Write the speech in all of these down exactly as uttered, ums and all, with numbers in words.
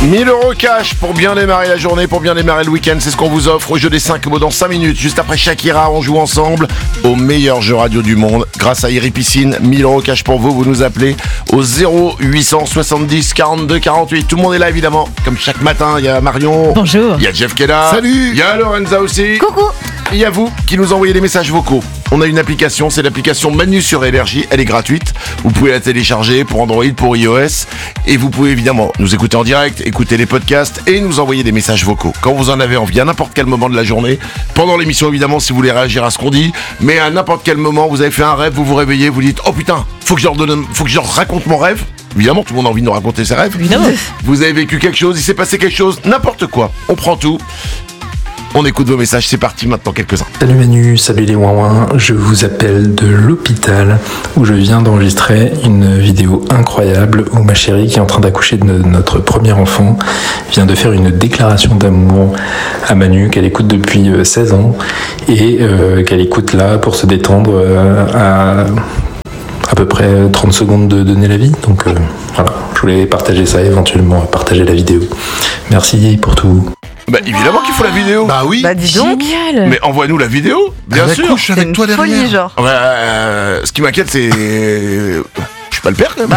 mille euros cash pour bien démarrer la journée, pour bien démarrer le week-end. C'est ce qu'on vous offre au jeu des cinq mots dans cinq minutes. Juste après Shakira, on joue ensemble au meilleur jeu radio du monde. Grâce à Iri Piscine, mille euros cash pour vous. Vous nous appelez au zéro huit cent soixante-dix quarante-deux quarante-huit. Tout le monde est là évidemment. Comme chaque matin, il y a Marion. Bonjour. Il y a Jeff qui est là. Salut. Il y a Lorenza aussi. Coucou. Il y a vous qui nous envoyez des messages vocaux. On a une application, c'est l'application Manu sur Énergie. Elle est gratuite. Vous pouvez la télécharger pour Android, pour iOS. Et vous pouvez évidemment nous écouter en direct, écouter les podcasts et nous envoyer des messages vocaux. Quand vous en avez envie, à n'importe quel moment de la journée. Pendant l'émission évidemment, si vous voulez réagir à ce qu'on dit. Mais à n'importe quel moment, vous avez fait un rêve, vous vous réveillez, vous dites « Oh putain, faut que je leur donne, faut que je leur raconte mon rêve ». Évidemment, tout le monde a envie de nous raconter ses rêves. Évidemment. Vous avez vécu quelque chose, il s'est passé quelque chose, n'importe quoi. On prend tout. On écoute vos messages, c'est parti maintenant, quelques-uns. Salut Manu, salut les ouin-ouin, je vous appelle de l'hôpital où je viens d'enregistrer une vidéo incroyable où ma chérie qui est en train d'accoucher de notre premier enfant vient de faire une déclaration d'amour à Manu qu'elle écoute depuis seize ans et euh, qu'elle écoute là pour se détendre euh, à à peu près trente secondes de donner la vie. Donc euh, voilà, je voulais partager ça et éventuellement partager la vidéo. Merci pour tout. Bah évidemment qu'il faut la vidéo. Bah oui. Bah dis donc. Génial. Mais envoie-nous la vidéo, bien Elle sûr. accouche C'est avec une toi derrière. folie genre. Ouais, euh, ce qui m'inquiète, c'est. Je suis pas le père quand même.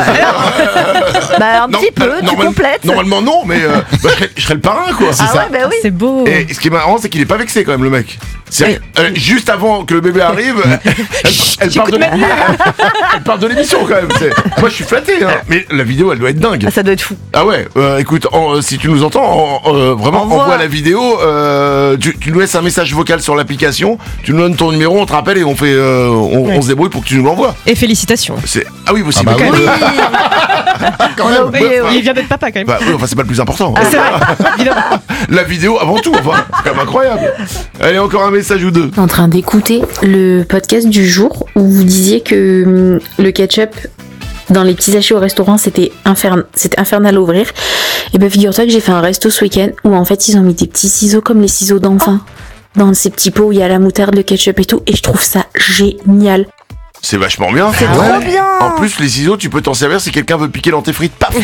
Bah un Non, petit peu, euh, tu normal- complètes. Normalement non, mais euh, bah, je, serais, je serais le parrain quoi. Ah ouais bah oui. C'est beau. Et ce qui est marrant, c'est qu'il est pas vexé quand même le mec. C'est, euh, juste avant que le bébé arrive, elle, elle, parle de, elle parle de l'émission quand même. C'est- moi je suis flatté, hein. Mais la vidéo elle doit être dingue. Ah, ça doit être fou. Ah ouais, euh, écoute, en, euh, si tu nous entends, en, euh, vraiment Envoie. envoie la vidéo, euh, tu, tu nous laisses un message vocal sur l'application, tu nous donnes ton numéro, on te rappelle et on fait, euh, on, Ouais. on se débrouille pour que tu nous l'envoies. Et félicitations. C'est... Ah oui, possible. Ah bah quand Oui. même. Quand On a même. oublié, oui. Il vient d'être papa quand même. Bah oui, enfin c'est pas le plus important. Ah, C'est vrai, évidemment. La vidéo avant tout, enfin, c'est quand même incroyable. Allez, encore un message ou deux. En train d'écouter le podcast du jour où vous disiez que hum, le ketchup dans les petits sachets au restaurant c'était, infern- c'était infernal à ouvrir. Et ben figure-toi que j'ai fait un resto ce week-end où en fait ils ont mis des petits ciseaux comme les ciseaux d'enfant dans ces petits pots où il y a la moutarde, le ketchup et tout, et je trouve ça génial. C'est vachement bien. C'est trop bien. En plus, les ciseaux, tu peux t'en servir si quelqu'un veut piquer dans tes frites. Paf.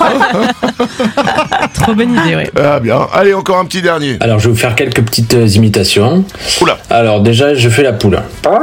Trop bonne idée, ouais. Ah bien. Allez, encore un petit dernier. Alors, je vais vous faire quelques petites euh, imitations. Oula. Alors, déjà, je fais la poule.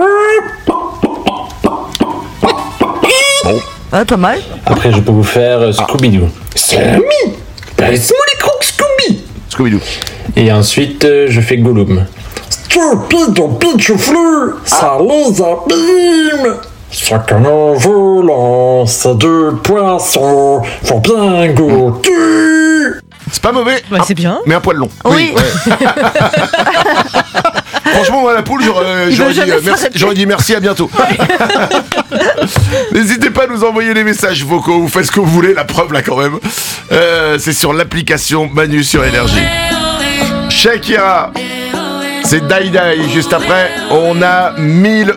Ouais, pas mal. Après, je peux vous faire euh, Scooby-Doo. Sammy, laisse-moi les crocs, Scooby. Scooby-Doo. Et ensuite, euh, je fais Gollum. Stupide pitchoufleux, ça les abîme. Chacun en volant, ces deux poissons font bien goûter. C'est pas mauvais. Ouais, c'est bien. Mais un poil long. Oui. Franchement, moi, la poule, j'aurais, Il j'aurais, veut dit, jamais euh, merci, s'arrêter. j'aurais dit merci, à bientôt. N'hésitez pas à nous envoyer les messages vocaux. Vous faites ce que vous voulez, la preuve là quand même. Euh, c'est sur l'application Manu sur Énergie. Shakira. C'est Die Die. Juste après, on a mille